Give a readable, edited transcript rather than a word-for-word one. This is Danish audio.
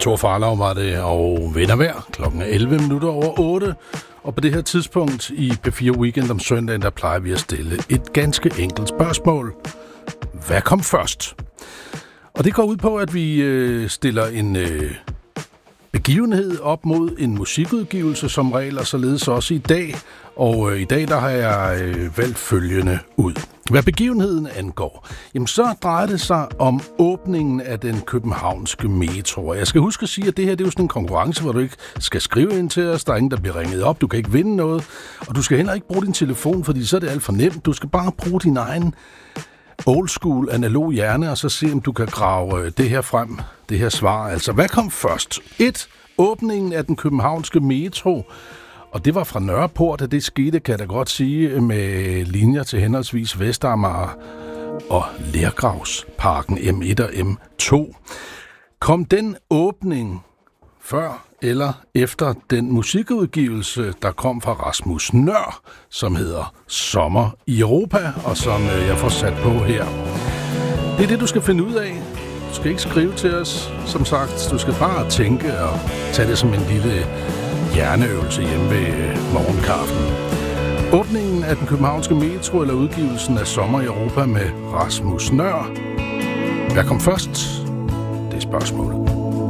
Thor Farlov var det, og Venner vejr. Klokken er 11 minutter over 8. Og på det her tidspunkt i P4 Weekend om søndagen, der plejer vi at stille et ganske enkelt spørgsmål. Hvad kom først? Og det går ud på, at vi stiller en begivenhed op mod en musikudgivelse som regel, og således også i dag. Og i dag der har jeg valgt følgende ud. Hvad begivenheden angår, jamen så drejer det sig om åbningen af den københavnske metro. Og jeg skal huske at sige, at det her det er jo sådan en konkurrence, hvor du ikke skal skrive ind til os. Der er ingen, der bliver ringet op. Du kan ikke vinde noget. Og du skal heller ikke bruge din telefon, fordi så er det alt for nemt. Du skal bare bruge din egen old school analog hjerne, og så se, om du kan grave det her frem, det her svar. Altså, hvad kom først? 1. Åbningen af den københavnske metro. Og det var fra Nørreport, at det skete, kan jeg da godt sige, med linjer til henholdsvis Vestamager og Lergravsparken M1 og M2. Kom den åbning før eller efter den musikudgivelse, der kom fra Rasmus Nøhr, som hedder Sommer i Europa, og som jeg får sat på her. Det er det, du skal finde ud af. Du skal ikke skrive til os, som sagt. Du skal bare tænke og tage det som en lille hjerneøvelse hjemme ved morgenkaffen. Åbningen af den københavnske metro eller udgivelsen af Sommer i Europa med Rasmus Nøhr. Hvad kom først? Det er spørgsmålet.